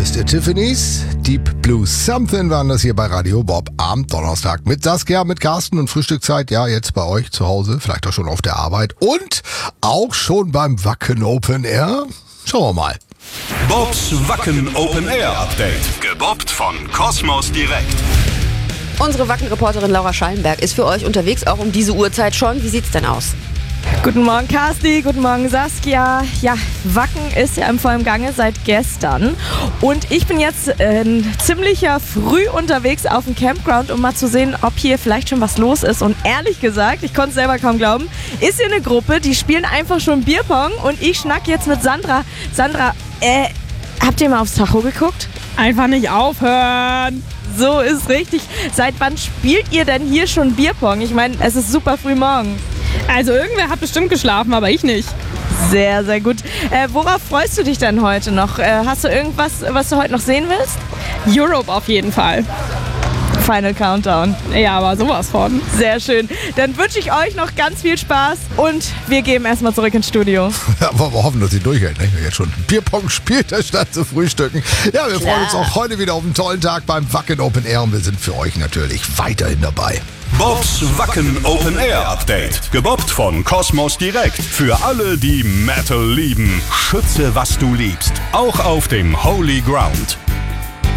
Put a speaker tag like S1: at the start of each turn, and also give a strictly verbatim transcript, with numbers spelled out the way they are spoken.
S1: ist der Tiffany's. Deep Blue Something waren das hier bei Radio Bob am Donnerstag mit Saskia, mit Carsten und Frühstückszeit. Ja, jetzt bei euch zu Hause, vielleicht auch schon auf der Arbeit und auch schon beim Wacken Open Air. Schauen wir mal.
S2: Bobs Wacken Open Air Update. Gebobbt von Kosmos Direkt.
S3: Unsere Wacken-Reporterin Laura Schallenberg ist für euch unterwegs, auch um diese Uhrzeit schon. Wie sieht's denn aus?
S4: Guten Morgen, Carsti. Guten Morgen, Saskia. Ja, Wacken ist ja im vollen Gange seit gestern. Und ich bin jetzt äh, ziemlicher früh unterwegs auf dem Campground, um mal zu sehen, ob hier vielleicht schon was los ist. Und ehrlich gesagt, ich konnte es selber kaum glauben, ist hier eine Gruppe, die spielen einfach schon Bierpong. Und ich schnack jetzt mit Sandra. Sandra, äh, habt ihr mal aufs Tacho geguckt?
S5: Einfach nicht aufhören.
S4: So ist richtig. Seit wann spielt ihr denn hier schon Bierpong? Ich meine, es ist super früh morgens.
S5: Also irgendwer hat bestimmt geschlafen, aber ich nicht.
S4: Sehr, sehr gut. Äh, worauf freust du dich denn heute noch? Äh, hast du irgendwas, was du heute noch sehen willst?
S5: Europe auf jeden Fall.
S4: Final Countdown.
S5: Ja, aber sowas von.
S4: Sehr schön. Dann wünsche ich euch noch ganz viel Spaß und wir gehen erstmal zurück ins Studio.
S1: Ja, aber wir hoffen, dass sie durchhält. Ne? Jetzt schon Bierpong spielt, statt zu frühstücken. Ja, wir
S3: Klar.
S1: freuen uns auch heute wieder auf einen tollen Tag beim Wacken Open Air und wir sind für euch natürlich weiterhin dabei.
S2: Bobs Wacken Open Air Update. Gebobbt von Kosmos Direkt. Für alle, die Metal lieben. Schütze, was du liebst. Auch auf dem Holy Ground.